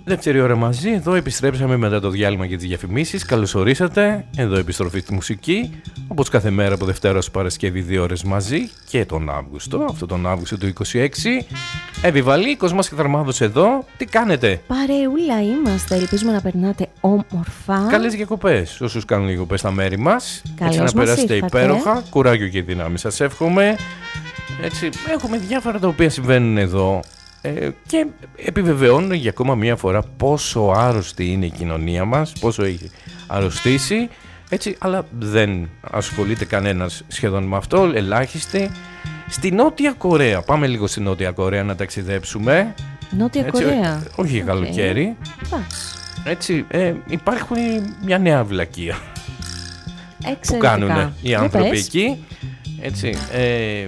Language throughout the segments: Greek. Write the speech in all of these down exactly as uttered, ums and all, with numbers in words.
Δεύτερη ώρα μαζί, εδώ επιστρέψαμε μετά το διάλειμμα για τις διαφημίσεις. Καλώς ορίσατε, εδώ επιστροφή στη μουσική. Όπως κάθε μέρα από Δευτέρα ως Παρασκευή, δύο ώρες μαζί και τον Αύγουστο, αυτό τον Αύγουστο του είκοσι έξι. Εβιβαλή, Κοσμάς και Θαρμάδος εδώ. Τι κάνετε? Παρεούλα είμαστε, ελπίζουμε να περνάτε όμορφα. Καλές διακοπές όσους κάνουν διακοπές στα μέρη μας. Καλώς Έτσι να περάσετε ήρθατε. υπέροχα, κουράγιο και δύναμη σας εύχομαι. Έτσι, έχουμε διάφορα τα οποία συμβαίνουν εδώ. Ε, και επιβεβαιώνουν για ακόμα μία φορά πόσο άρρωστη είναι η κοινωνία μας, πόσο έχει αρρωστήσει, έτσι, αλλά δεν ασχολείται κανένας σχεδόν με αυτό, ελάχιστοι. Στη Νότια Κορέα, πάμε λίγο στη Νότια Κορέα να ταξιδέψουμε. Νότια έτσι, Κορέα. όχι για okay. καλοκαίρι. Εντάξει. Έτσι, ε, υπάρχουν μια νέα βλακεία που κάνουν οι άνθρωποι εκεί. Έτσι, ε,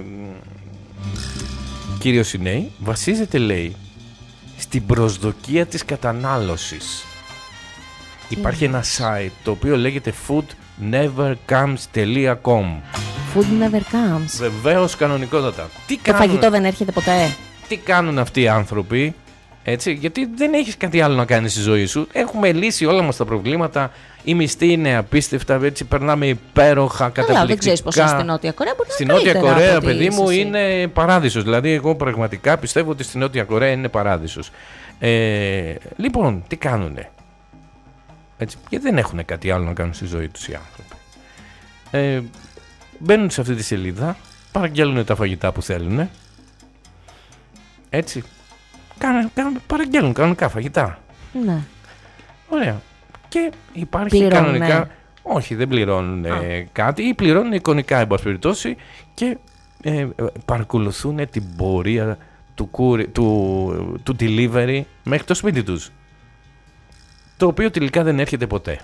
κύριος οι νέοι, βασίζεται, λέει, στην προσδοκία της κατανάλωσης. Mm. Υπάρχει ένα site το οποίο λέγεται food never comes dot com. Food never comes. Βεβαίως, κανονικότατα. Τι Το κάνουν, φαγητό δεν έρχεται ποτέ. Τι κάνουν αυτοί οι άνθρωποι, έτσι, γιατί δεν έχεις κάτι άλλο να κάνεις στη ζωή σου. Έχουμε λύσει όλα μας τα προβλήματα. Η μισθή είναι απίστευτα, έτσι περνάμε υπέροχα, καταπληκτικά. Αλλά δεν ξέρεις πως είναι στη Νότια Κορέα. Μπορεί στη να Νότια Κορέα, παιδί μου, εσύ. είναι παράδεισος. Δηλαδή, εγώ πραγματικά πιστεύω ότι στη Νότια Κορέα είναι παράδεισος. Ε, λοιπόν, τι κάνουνε? Έτσι, γιατί δεν έχουν κάτι άλλο να κάνουν στη ζωή τους οι άνθρωποι. Ε, μπαίνουν σε αυτή τη σελίδα, παραγγέλνουν τα φαγητά που θέλουν. Έτσι. Κάνε, κάνε, παραγγέλνουν κανονικά φαγητά. Ναι. Ωραία. Και υπάρχει Πληρώνουνε. κανονικά. Όχι, δεν πληρώνουν ε, κάτι ή πληρώνουν εικονικά, εν πάση περιπτώσει, και ε, παρακολουθούν την πορεία του, κουρι, του, του delivery μέχρι το σπίτι τους. Το οποίο τελικά δεν έρχεται ποτέ.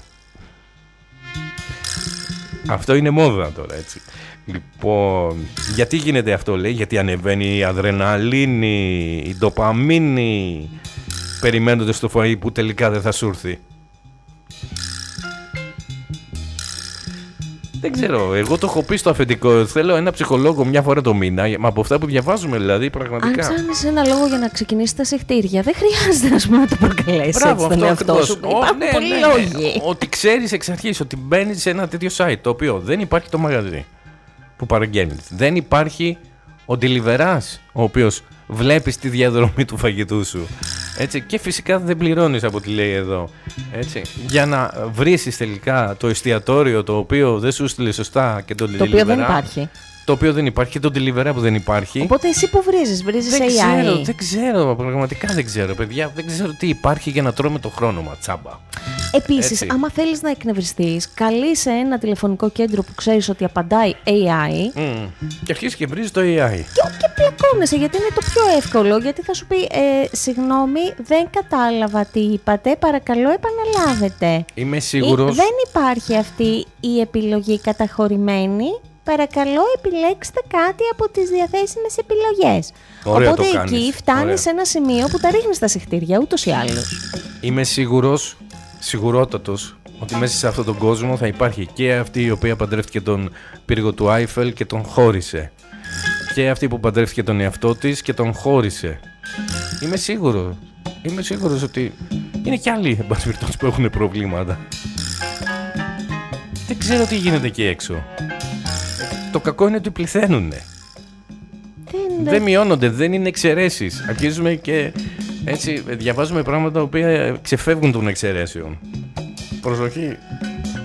Αυτό είναι μόδα τώρα, έτσι. Λοιπόν, γιατί γίνεται αυτό, λέει? Γιατί ανεβαίνει η αδρεναλίνη, η ντοπαμίνη, περιμένοντας το φαΐ που τελικά δεν θα σου έρθει. Δεν ξέρω, εγώ το έχω πει στο αφεντικό. Θέλω ένα ψυχολόγο μια φορά το μήνα. Μα από αυτά που διαβάζουμε, δηλαδή, πραγματικά. Αν ψάχνεις ένα λόγο για να ξεκινήσεις τα συχτήρια, δεν χρειάζεται, ας πούμε, να το προκαλέσεις έτσι τον εαυτό σου. Υπάρχουν ναι, πολλοί ναι, ναι. λόγοι. Ότι ξέρεις εξ αρχής ότι μπαίνεις σε ένα τέτοιο site το οποίο δεν υπάρχει το μαγαζί που παραγγέλνεις. Δεν υπάρχει ο deliverás, ο οποίος βλέπεις τη διαδρομή του φαγητού σου. Έτσι, και φυσικά δεν πληρώνεις από ό,τι λέει εδώ. Έτσι, για να βρίσεις τελικά το εστιατόριο το οποίο δεν σου στείλε σωστά και τον Το deliverá, οποίο δεν υπάρχει. Το οποίο δεν υπάρχει και τον deliverá που δεν υπάρχει. Οπότε εσύ που βρίζεις, βρίζεις δεν έι άι. ξέρω, δεν ξέρω, πραγματικά δεν ξέρω, παιδιά. Δεν ξέρω τι υπάρχει για να τρώμε το χρόνο μας, τσάμπα. Επίσης, Έτσι. άμα θέλεις να εκνευριστείς, καλείσαι ένα τηλεφωνικό κέντρο που ξέρεις ότι απαντάει έι άι Mm. Και αρχίζει και βρίζει το έι άι. και, και πλακώνεσαι, γιατί είναι το πιο εύκολο. Γιατί θα σου πει, ε, συγγνώμη, δεν κατάλαβα τι είπατε, παρακαλώ επαναλάβετε. Είμαι Ή, σίγουρος. δεν υπάρχει αυτή η επιλογή καταχωρημένη. Παρακαλώ επιλέξτε κάτι από τις διαθέσιμες επιλογές. Ωραία, Οπότε το κάνεις. εκεί φτάνεις Ωραία. σε ένα σημείο που τα ρίχνεις τα συχτήρια ούτως ή άλλως. Είμαι σίγουρος, σιγουρότατος, ότι μέσα σε αυτόν τον κόσμο θα υπάρχει και αυτή η οποία παντρεύτηκε τον πύργο του Άιφελ και τον χώρισε. Και αυτή που παντρεύτηκε τον εαυτό της και τον χώρισε. Είμαι σίγουρος. Είμαι σίγουρος ότι είναι κι άλλοι, εν πάση περιπτώσει, που έχουν προβλήματα. Δεν ξέρω τι γίνεται εκεί έξω. Το κακό είναι ότι πληθαίνουνε. Δεν, Δεν μειώνονται, δεν είναι εξαιρέσεις. Αρχίζουμε και έτσι διαβάζουμε πράγματα τα οποία ξεφεύγουν των εξαιρέσεων. Προσοχή.